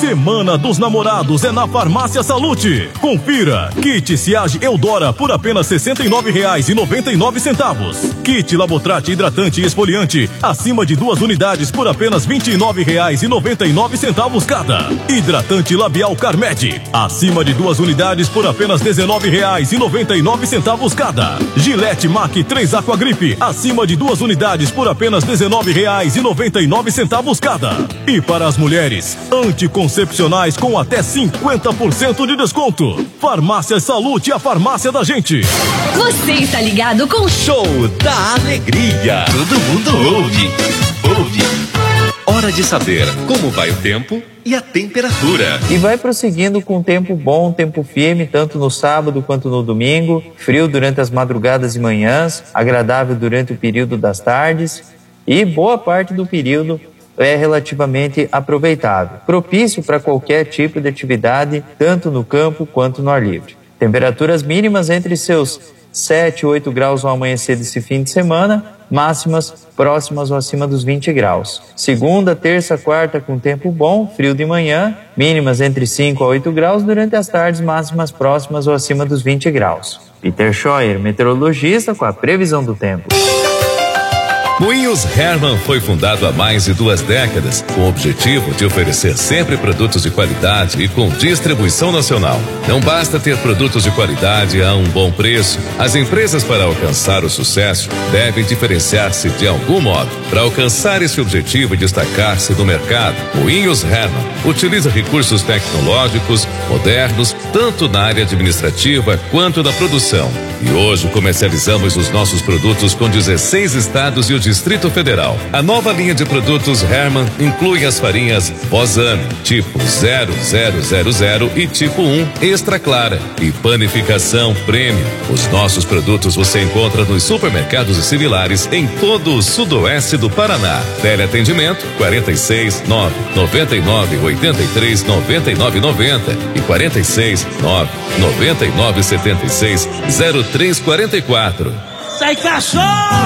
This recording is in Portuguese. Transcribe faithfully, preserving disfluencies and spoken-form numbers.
Semana dos Namorados é na Farmácia Salute. Confira. Kit Ciage Eudora por apenas sessenta e nove reais e noventa e nove centavos. Kit Labotrate hidratante e esfoliante acima de duas unidades por apenas vinte e nove reais e noventa e nove centavos cada. Hidratante labial Carmed acima de duas unidades por apenas dezenove reais e noventa e nove centavos cada. Gillette Mac três Aquagripe acima de duas unidades por apenas dezenove reais e noventa e nove centavos cada. E para as mulheres, anticoncepcionais com até cinquenta por cento de desconto. Farmácia Salute, a farmácia da gente. Você está ligado com o Show da Alegria. Todo mundo ouve, ouve. Hora de saber como vai o tempo e a temperatura. E vai prosseguindo com tempo bom, tempo firme, tanto no sábado quanto no domingo. Frio durante as madrugadas e manhãs, agradável durante o período das tardes e boa parte do período é relativamente aproveitável. Propício para qualquer tipo de atividade, tanto no campo quanto no ar livre. Temperaturas mínimas entre seus sete, oito graus ao amanhecer desse fim de semana, máximas próximas ou acima dos vinte graus. Segunda, terça, quarta com tempo bom, frio de manhã, mínimas entre cinco a oito graus, durante as tardes máximas próximas ou acima dos vinte graus. Peter Scheuer, meteorologista, com a previsão do tempo. Moinhos Hermann foi fundado há mais de duas décadas, com o objetivo de oferecer sempre produtos de qualidade e com distribuição nacional. Não basta ter produtos de qualidade a um bom preço. As empresas, para alcançar o sucesso, devem diferenciar-se de algum modo. Para alcançar esse objetivo e destacar-se no mercado, Moinhos Hermann utiliza recursos tecnológicos modernos, tanto na área administrativa quanto na produção. E hoje comercializamos os nossos produtos com dezesseis estados e o Distrito Federal. A nova linha de produtos Hermann inclui as farinhas Bozano, tipo zero zero zero zero e tipo um Extra Clara e panificação Premium. Os nossos produtos você encontra nos supermercados e similares em todo o sudoeste do Paraná. Teleatendimento quarenta e seis, nove, noventa e nove, oitenta e três, noventa e nove, noventa e quarenta e seis, nove, noventa e nove, setenta e seis, zero três quarenta e quatro. Sai cachorro!